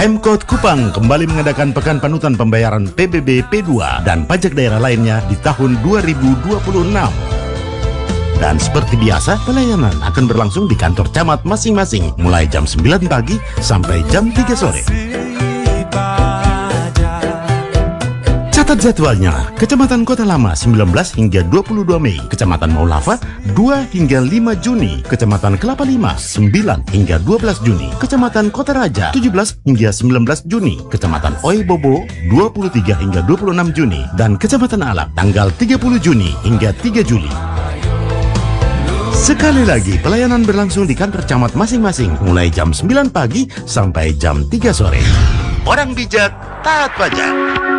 Pemkot Kupang kembali mengadakan Pekan Panutan Pembayaran PBB P2 dan pajak daerah lainnya di tahun 2026. Dan seperti biasa, pelayanan akan berlangsung di kantor camat masing-masing mulai jam 9 pagi sampai jam 3 sore. Catat jadwalnya, Kecamatan Kota Lama 19 hingga 22 Mei, Kecamatan Maulava 2 hingga 5 Juni, Kecamatan Kelapa Lima 9 hingga 12 Juni, Kecamatan Kota Raja 17 hingga 19 Juni, Kecamatan Oibobo 23 hingga 26 Juni, dan Kecamatan Alak tanggal 30 Juni hingga 3 Juli. Sekali lagi, pelayanan berlangsung di kantor camat masing-masing mulai jam 9 pagi sampai jam 3 sore. Orang bijak, taat pajak.